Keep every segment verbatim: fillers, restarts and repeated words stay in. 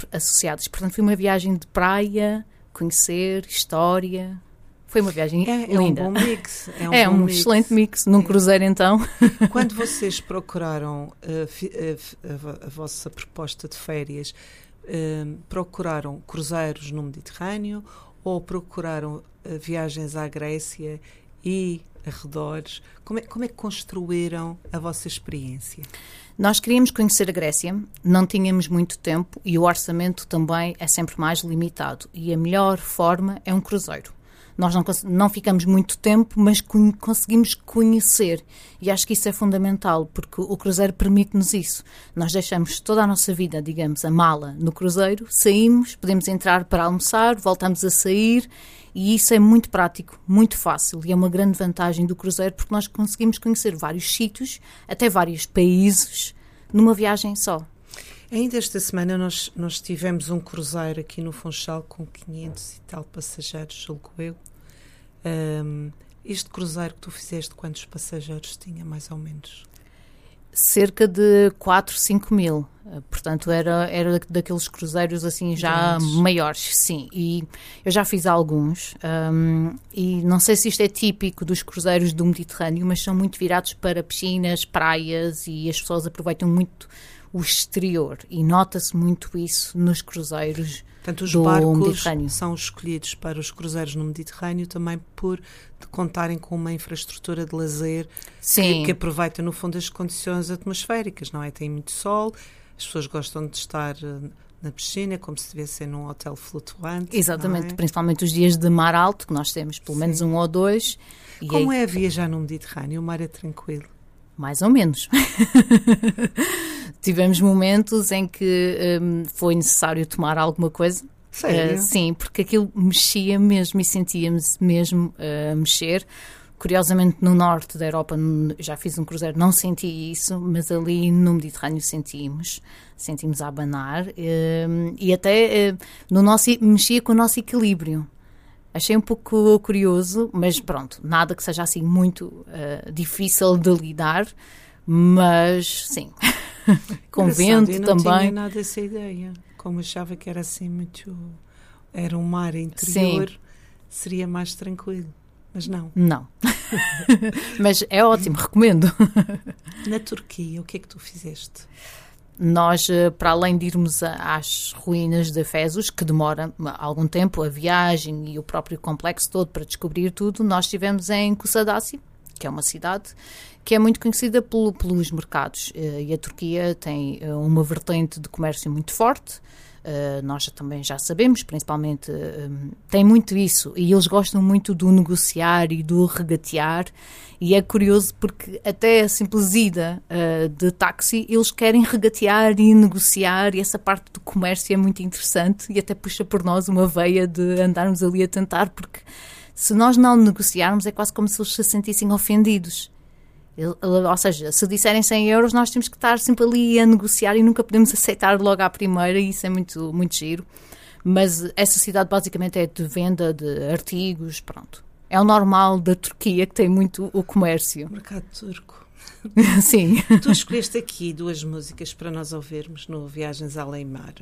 associadas. Portanto, foi uma viagem de praia, conhecer, história. Foi uma viagem é, linda. É um bom mix. É um, é bom um mix. excelente mix. Num cruzeiro, então. Quando vocês procuraram uh, fi, uh, a, a vossa proposta de férias, uh, procuraram cruzeiros no Mediterrâneo ou procuraram uh, viagens à Grécia e arredores? Como é, como é que construíram a vossa experiência? Nós queríamos conhecer a Grécia, não tínhamos muito tempo e o orçamento também é sempre mais limitado. E a melhor forma é um cruzeiro. Nós não, não ficamos muito tempo, mas con- conseguimos conhecer. E acho que isso é fundamental, porque o cruzeiro permite-nos isso. Nós deixamos toda a nossa vida, digamos, a mala no cruzeiro, saímos, podemos entrar para almoçar, voltamos a sair, e isso é muito prático, muito fácil. E é uma grande vantagem do cruzeiro, porque nós conseguimos conhecer vários sítios, até vários países, numa viagem só. Ainda esta semana nós, nós tivemos um cruzeiro aqui no Funchal com quinhentos e tal passageiros, julgo eu. Um, este cruzeiro que tu fizeste, quantos passageiros tinha, mais ou menos? Cerca de quatro, cinco mil. Portanto, era, era daqueles cruzeiros assim já Grandes. Maiores, sim. E eu já fiz alguns. Um, e não sei se isto é típico dos cruzeiros do Mediterrâneo, mas são muito virados para piscinas, praias, e as pessoas aproveitam muito o exterior, e nota-se muito isso nos cruzeiros. Portanto, os do barcos Mediterrâneo. São escolhidos para os cruzeiros no Mediterrâneo também por contarem com uma infraestrutura de lazer que, que aproveita, no fundo, as condições atmosféricas, não é? Tem muito sol, as pessoas gostam de estar na piscina, como se estivessem num hotel flutuante. Exatamente, é? Principalmente os dias de mar alto, que nós temos pelo menos Sim. um ou dois. Como e é viajar no Mediterrâneo? O mar é tranquilo? Mais ou menos. Tivemos momentos em que um, foi necessário tomar alguma coisa. Sério? Uh, sim, porque aquilo mexia mesmo e sentíamos mesmo a uh, mexer. Curiosamente, no norte da Europa, já fiz um cruzeiro, não senti isso, mas ali no Mediterrâneo sentimos, sentimos a abanar uh, e até uh, no nosso, mexia com o nosso equilíbrio. Achei um pouco curioso, mas pronto, nada que seja assim muito uh, difícil de lidar, mas sim, com vento também. Eu não tinha nada essa ideia, como achava que era assim muito, era um mar interior, sim. Seria mais tranquilo, mas não. Não, mas é ótimo, recomendo. Na Turquia, o que é que tu fizeste? Nós, para além de irmos às ruínas de Efesos, que demora algum tempo a viagem e o próprio complexo todo para descobrir tudo, nós estivemos em Kusadasi, que é uma cidade que é muito conhecida pelo, pelos mercados. E a Turquia tem uma vertente de comércio muito forte. Uh, nós também já sabemos, principalmente um, tem muito isso, e eles gostam muito do negociar e do regatear, e é curioso porque até a simples ida uh, de táxi eles querem regatear e negociar, e essa parte do comércio é muito interessante e até puxa por nós uma veia de andarmos ali a tentar, porque se nós não negociarmos é quase como se eles se sentissem ofendidos. Ou seja, se disserem cem euros, nós temos que estar sempre ali a negociar e nunca podemos aceitar logo à primeira, e isso é muito, muito giro. Mas essa cidade basicamente é de venda de artigos, pronto. É o normal da Turquia, que tem muito o comércio. O mercado turco. Sim. Tu escolheste aqui duas músicas para nós ouvirmos no Viagens Além Mar.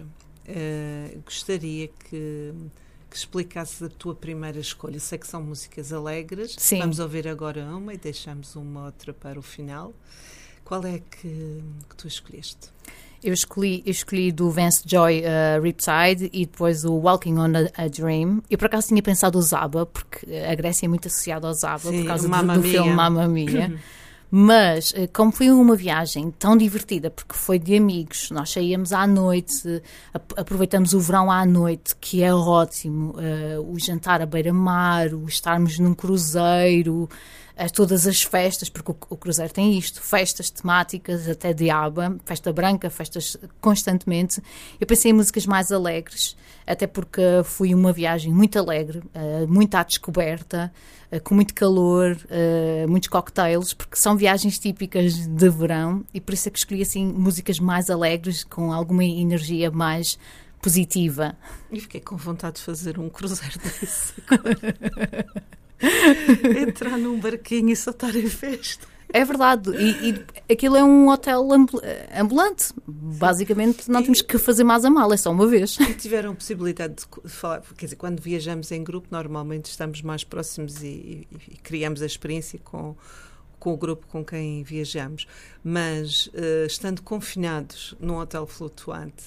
Uh, gostaria que... que explicasse a tua primeira escolha. Sei que são músicas alegres. Sim. Vamos ouvir agora uma e deixamos uma outra para o final. Qual é que, que tu escolheste? Eu escolhi, eu escolhi do Vance Joy uh, Riptide e depois o Walking on a, a Dream. Eu por acaso tinha pensado o Zaba, porque a Grécia é muito associada ao Zaba. Sim, por causa do, do filme Mamma Mia. Mas, como foi uma viagem tão divertida, porque foi de amigos, nós saíamos à noite, aproveitamos o verão à noite, que é ótimo, uh, o jantar à beira-mar, o estarmos num cruzeiro, uh, todas as festas, porque o, o cruzeiro tem isto, festas temáticas, até de aba, festa branca, festas constantemente. Eu pensei em músicas mais alegres, até porque foi uma viagem muito alegre, uh, muito à descoberta, uh, com muito calor, uh, muitos cocktails, porque são viagens típicas de verão, e por isso é que escolhi assim músicas mais alegres, com alguma energia mais positiva. E fiquei com vontade de fazer um cruzeiro desse. Entrar num barquinho e soltar em festa. É verdade. E, e aquilo é um hotel ambulante. Basicamente, não temos que fazer mais a mala, é só uma vez. E tiveram possibilidade de falar, quer dizer, quando viajamos em grupo, normalmente estamos mais próximos e, e, e criamos a experiência com, com o grupo com quem viajamos. Mas, uh, estando confinados num hotel flutuante,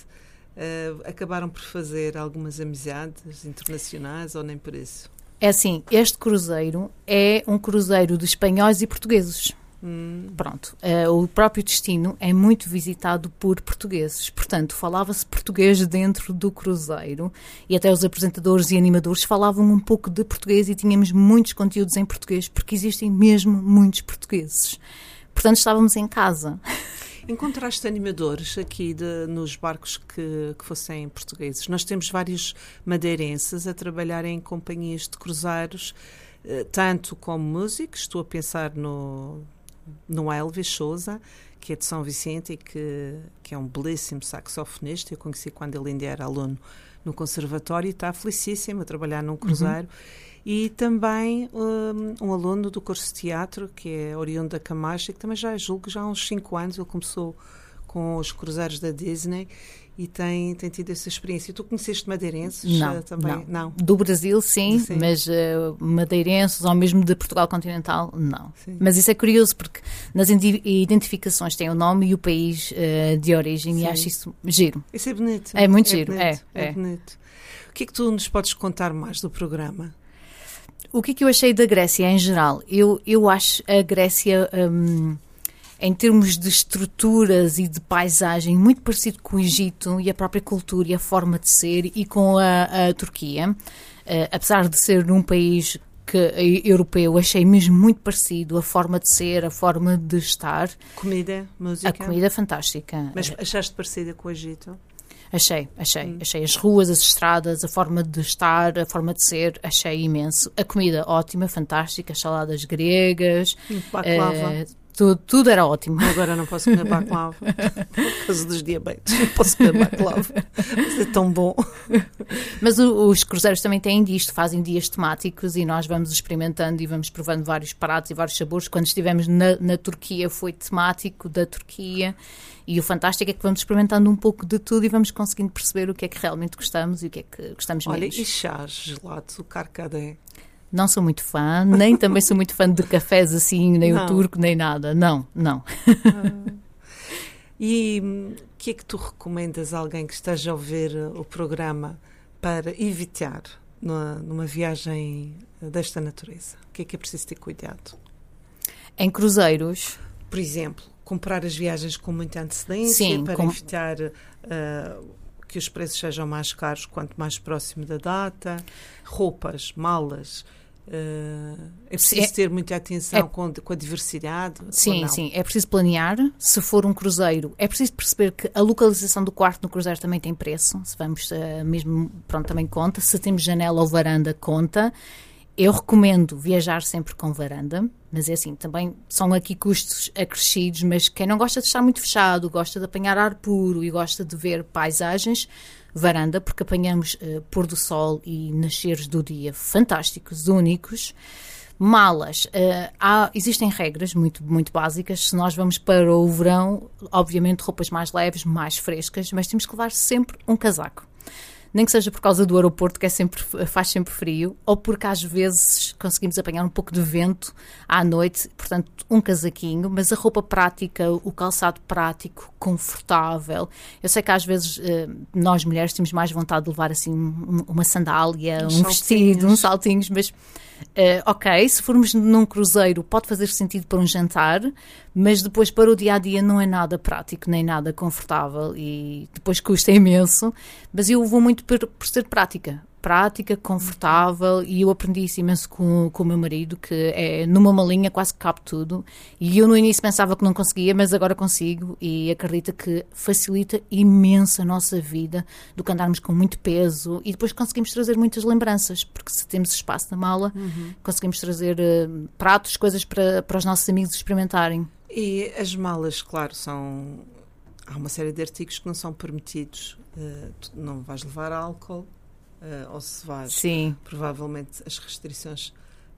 uh, acabaram por fazer algumas amizades internacionais ou nem por isso? É assim, este cruzeiro é um cruzeiro de espanhóis e portugueses. Hum. Pronto. Uh, o próprio destino é muito visitado por portugueses. Portanto, falava-se português dentro do cruzeiro e até os apresentadores e animadores falavam um pouco de português e tínhamos muitos conteúdos em português porque existem mesmo muitos portugueses. Portanto, estávamos em casa. Encontraste animadores aqui de, nos barcos que, que fossem portugueses? Nós temos vários madeirenses a trabalhar em companhias de cruzeiros, eh, tanto como músicos. Estou a pensar no, no Elvis Souza, que é de São Vicente e que, que é um belíssimo saxofonista. Eu conheci quando ele ainda era aluno no conservatório e está felicíssimo a trabalhar num cruzeiro. Uhum. E também um, um aluno do curso de teatro, que é oriundo da Camacha, que também já julgo já há uns cinco anos, ele começou com os cruzeiros da Disney e tem, tem tido essa experiência. Tu conheceste madeirenses? Não, uh, também? não. não. Do Brasil, sim, sim. mas uh, madeirenses ou mesmo de Portugal continental, não. Sim. Mas isso é curioso, porque nas identificações tem o nome e o país uh, de origem, sim. E acho isso giro. Isso é bonito. É muito é giro, bonito, é, é, é. bonito. O que é que tu nos podes contar mais do programa? O que é que eu achei da Grécia em geral? Eu, eu acho a Grécia, um, em termos de estruturas e de paisagem, muito parecido com o Egito e a própria cultura e a forma de ser e com a, a Turquia. Uh, apesar de ser um país que, europeu, achei mesmo muito parecido a forma de ser, a forma de estar. Comida, música? A comida é fantástica. Mas achaste parecida com o Egito? Achei, achei, hum. achei as ruas, as estradas, a forma de estar, a forma de ser, achei imenso. A comida ótima, fantástica, as saladas gregas, baklava. Uh, tudo, tudo era ótimo. Agora não posso comer baklava por causa dos diabetes, não posso comer baklava, mas é tão bom. Mas o, os cruzeiros também têm disto, fazem dias temáticos e nós vamos experimentando e vamos provando vários pratos e vários sabores. Quando estivemos na, na Turquia foi temático da Turquia. E o fantástico é que vamos experimentando um pouco de tudo e vamos conseguindo perceber o que é que realmente gostamos e o que é que gostamos menos. Olha, e chás, gelados, o carcadé? Não sou muito fã, nem também sou muito fã de cafés assim, nem não. O turco, nem nada. Não, não. Ah. E o que é que tu recomendas a alguém que esteja a ouvir o programa para evitar numa, numa viagem desta natureza? O que é que é preciso ter cuidado? Em cruzeiros? Por exemplo, comprar as viagens com muita antecedência. Sim, para com... evitar uh, que os preços sejam mais caros quanto mais próximo da data. Roupas, malas. Uh, é preciso sim, ter muita atenção é, com, com a diversidade? Sim, sim. É preciso planear. Se for um cruzeiro, é preciso perceber que a localização do quarto no cruzeiro também tem preço. Se vamos uh, mesmo, pronto, também conta. Se temos janela ou varanda, conta. Eu recomendo viajar sempre com varanda, mas é assim, também são aqui custos acrescidos, mas quem não gosta de estar muito fechado, gosta de apanhar ar puro e gosta de ver paisagens, varanda, porque apanhamos uh, pôr do sol e nasceres do dia fantásticos, únicos. Malas, uh, há, existem regras muito, muito básicas. Se nós vamos para o verão, obviamente roupas mais leves, mais frescas, mas temos que levar sempre um casaco. Nem que seja por causa do aeroporto, que é sempre, faz sempre frio, ou porque às vezes conseguimos apanhar um pouco de vento à noite, portanto um casaquinho, mas a roupa prática, o calçado prático, confortável. Eu sei que às vezes nós mulheres temos mais vontade de levar assim uma sandália, uns um vestido, uns saltinhos, mas uh, ok, se formos num cruzeiro pode fazer sentido para um jantar, mas depois para o dia-a-dia não é nada prático, nem nada confortável e depois custa imenso, mas eu vou muito por, por ser prática, prática, confortável e eu aprendi isso imenso com, com o meu marido, que é numa malinha quase que cabe tudo e eu no início pensava que não conseguia, mas agora consigo e acredito que facilita imenso a nossa vida do que andarmos com muito peso e depois conseguimos trazer muitas lembranças, porque se temos espaço na mala, uhum. conseguimos trazer uh, pratos, coisas para, para os nossos amigos experimentarem. E as malas, claro, são... Há uma série de artigos que não são permitidos. Uh, tu não vais levar álcool, uh, ou se vais... Sim. Provavelmente as restrições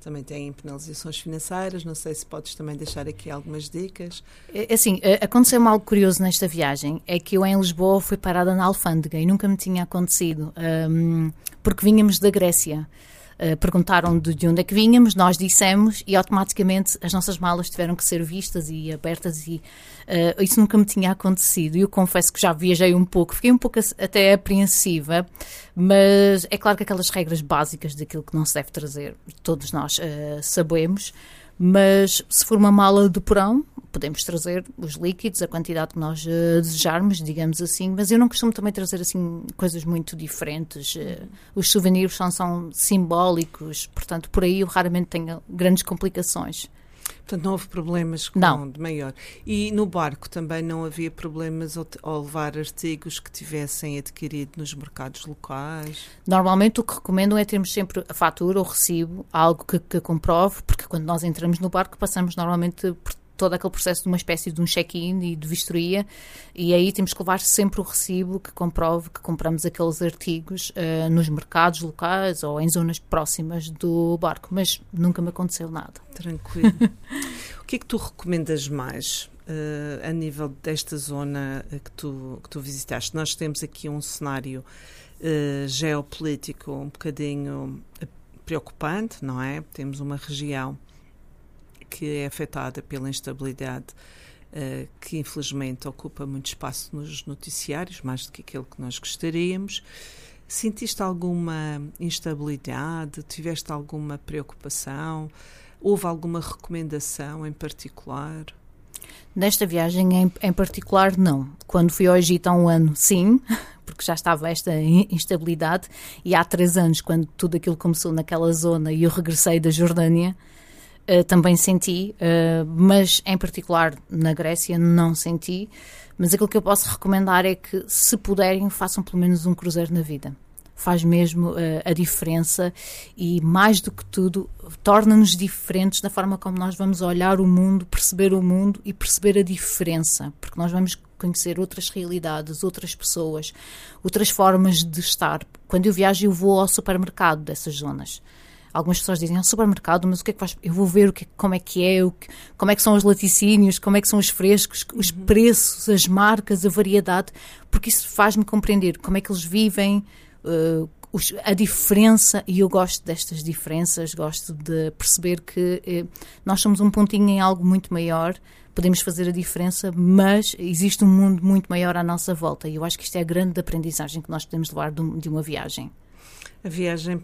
também têm penalizações financeiras. Não sei se podes também deixar aqui algumas dicas. Assim, aconteceu-me algo curioso nesta viagem, é que eu em Lisboa fui parada na alfândega e nunca me tinha acontecido, um, porque vínhamos da Grécia. Uh, perguntaram de, de onde é que vínhamos, nós dissemos e automaticamente as nossas malas tiveram que ser vistas e abertas e uh, isso nunca me tinha acontecido. E eu confesso que já viajei um pouco, fiquei um pouco até apreensiva, mas é claro que aquelas regras básicas daquilo que não se deve trazer, todos nós uh, sabemos, mas se for uma mala de porão, podemos trazer os líquidos, a quantidade que nós uh, desejarmos, digamos assim, mas eu não costumo também trazer assim coisas muito diferentes. Uh, os souvenirs são, são simbólicos, portanto, por aí eu raramente tenho grandes complicações. Portanto, não houve problemas com, não. de maior. E no barco também não havia problemas ao, ao levar artigos que tivessem adquirido nos mercados locais? Normalmente o que recomendam é termos sempre a fatura ou recibo, algo que, que comprove, porque quando nós entramos no barco passamos normalmente por todo aquele processo de uma espécie de um check-in e de vistoria, e aí temos que levar sempre o recibo que comprove que compramos aqueles artigos uh, nos mercados locais ou em zonas próximas do barco, mas nunca me aconteceu nada. Tranquilo. O que é que tu recomendas mais uh, a nível desta zona que tu, que tu visitaste? Nós temos aqui um cenário uh, geopolítico um bocadinho preocupante, não é? Temos uma região que é afetada pela instabilidade, uh, que infelizmente ocupa muito espaço nos noticiários, mais do que aquilo que nós gostaríamos. Sentiste alguma instabilidade? Tiveste alguma preocupação? Houve alguma recomendação em particular? Nesta viagem em, em particular, não. Quando fui ao Egito há um ano, sim, porque já estava esta instabilidade, e há três anos, quando tudo aquilo começou naquela zona e eu regressei da Jordânia, Uh, também senti, uh, mas em particular na Grécia não senti, mas aquilo que eu posso recomendar é que, se puderem, façam pelo menos um cruzeiro na vida. Faz mesmo uh, a diferença e, mais do que tudo, torna-nos diferentes na forma como nós vamos olhar o mundo, perceber o mundo e perceber a diferença, porque nós vamos conhecer outras realidades, outras pessoas, outras formas de estar. Quando eu viajo, eu vou ao supermercado dessas zonas. Algumas pessoas dizem, é um supermercado, mas o que é que faz? Eu vou ver o que, como é que é, o que, como é que são os laticínios, como é que são os frescos, os uhum. preços, as marcas, a variedade, porque isso faz-me compreender como é que eles vivem, uh, os, a diferença, e eu gosto destas diferenças, gosto de perceber que uh, nós somos um pontinho em algo muito maior, podemos fazer a diferença, mas existe um mundo muito maior à nossa volta, e eu acho que isto é a grande aprendizagem que nós podemos levar de, de uma viagem. A viagem...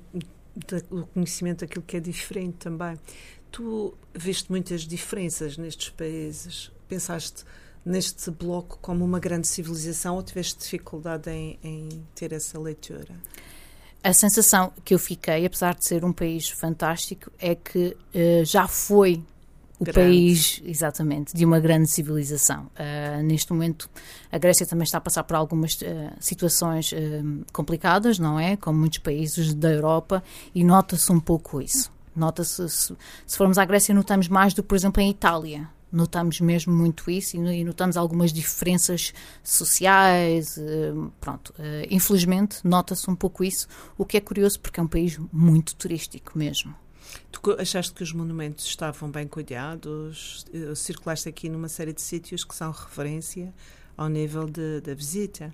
o conhecimento daquilo que é diferente também. Tu viste muitas diferenças nestes países? Pensaste neste bloco como uma grande civilização ou tiveste dificuldade em, em ter essa leitura? A sensação que eu fiquei, apesar de ser um país fantástico, é que uh, já foi o grande. país, exatamente, de uma grande civilização. Uh, neste momento, a Grécia também está a passar por algumas uh, situações uh, complicadas, não é? Como muitos países da Europa, e nota-se um pouco isso. Nota-se, se, se formos à Grécia, notamos mais do que, por exemplo, em Itália. Notamos mesmo muito isso e notamos algumas diferenças sociais, uh, pronto. Uh, infelizmente, nota-se um pouco isso, o que é curioso porque é um país muito turístico mesmo. Tu achaste que os monumentos estavam bem cuidados? Circulaste aqui numa série de sítios que são referência ao nível de, da visita.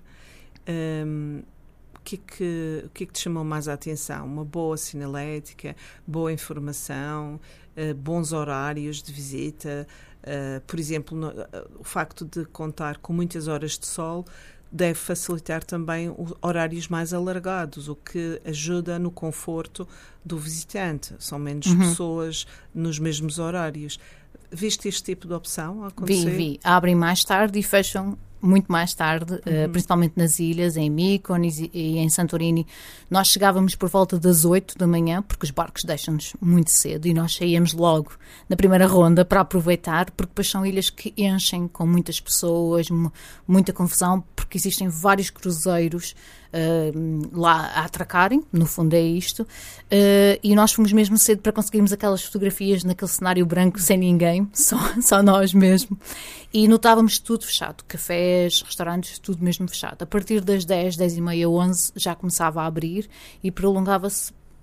Um, o, que é que, o que é que te chamou mais a atenção? Uma boa sinalética, boa informação, uh, bons horários de visita? Uh, por exemplo, no, uh, o facto de contar com muitas horas de sol deve facilitar também horários mais alargados, o que ajuda no conforto do visitante. São menos uhum. pessoas nos mesmos horários. Viste este tipo de opção a acontecer? Vi, vi. Abrem mais tarde e fecham muito mais tarde, uhum. uh, principalmente nas ilhas, em Mykonos e, e em Santorini. Nós chegávamos por volta das oito da manhã, porque os barcos deixam-nos muito cedo, e nós saíamos logo na primeira ronda para aproveitar, porque depois são ilhas que enchem com muitas pessoas, m- muita confusão, porque existem vários cruzeiros uh, lá a atracarem, no fundo é isto, uh, e nós fomos mesmo cedo para conseguirmos aquelas fotografias naquele cenário branco sem ninguém, só, só nós mesmo, e notávamos tudo fechado, cafés, restaurantes, tudo mesmo fechado. A partir das dez, dez e meia, onze já começava a abrir e prolongava-se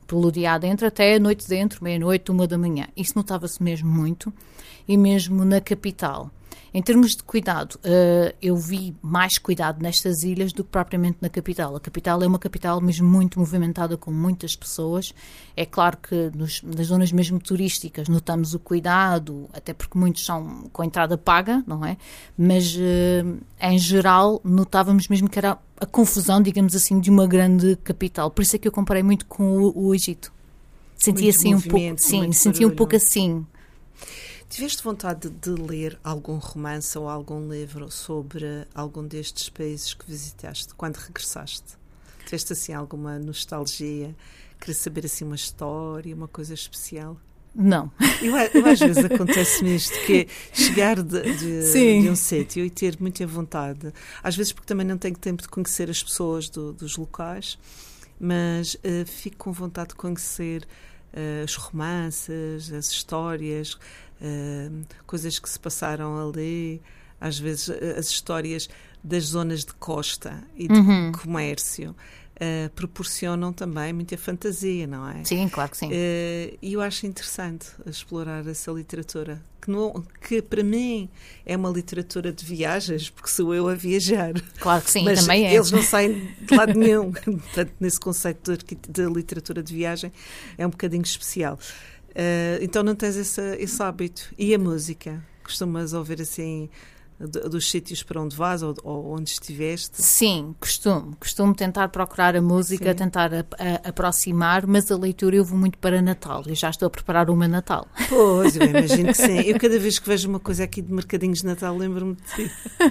pelo dia adentro até a noite dentro, meia-noite, uma da manhã. Isso notava-se mesmo muito, e mesmo na capital. Em termos de cuidado, uh, eu vi mais cuidado nestas ilhas do que propriamente na capital. A capital é uma capital mesmo muito movimentada, com muitas pessoas. É claro que nos, nas zonas mesmo turísticas notamos o cuidado, até porque muitos são com entrada paga, não é? Mas, uh, em geral, notávamos mesmo que era a confusão, digamos assim, de uma grande capital. Por isso é que eu comparei muito com o, o Egito. Sentia assim um pouco, sim, sentia um pouco assim. Tiveste vontade de ler algum romance ou algum livro sobre algum destes países que visitaste quando regressaste? Tiveste assim alguma nostalgia? Queria saber assim uma história, uma coisa especial? Não. Eu, eu às vezes acontece-me isto, que é chegar de, de, de um sítio e ter muita vontade. Às vezes porque também não tenho tempo de conhecer as pessoas do, dos locais, mas uh, fico com vontade de conhecer uh, os romances, as histórias, Uh, coisas que se passaram ali, às vezes uh, as histórias das zonas de costa e de uhum. comércio uh, proporcionam também muita fantasia, não é? Sim, claro que sim. E uh, eu acho interessante explorar essa literatura, que, não, que para mim é uma literatura de viagens, porque sou eu a viajar. Claro que sim, mas também é. Eles não saem de lado nenhum. Portanto, nesse conceito de, de literatura de viagem é um bocadinho especial. Uh, então não tens esse, esse hábito. E a música? Costumas ouvir assim do, dos sítios para onde vais ou, ou onde estiveste? Sim, costumo. Costumo tentar procurar a música, sim. tentar a, a, aproximar, mas a leitura eu vou muito para Natal. Eu já estou a preparar o meu Natal. Pois, eu imagino que sim. Eu cada vez que vejo uma coisa aqui de mercadinhos de Natal lembro-me de ti.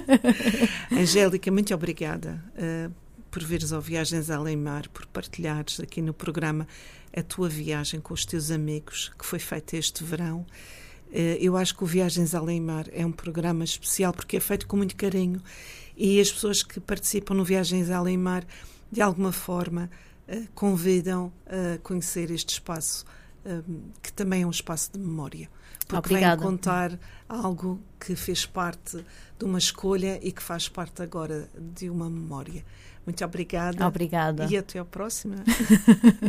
Angélica, muito obrigada uh, por vires ao Viagens Além Mar, por partilhares aqui no programa a tua viagem com os teus amigos, que foi feita este verão. Eu acho que o Viagens Além Mar é um programa especial porque é feito com muito carinho e as pessoas que participam no Viagens Além Mar, de alguma forma, convidam a conhecer este espaço, que também é um espaço de memória. Porque Obrigada. Vem contar algo que fez parte de uma escolha e que faz parte agora de uma memória. Muito obrigada. Obrigada. E até à próxima.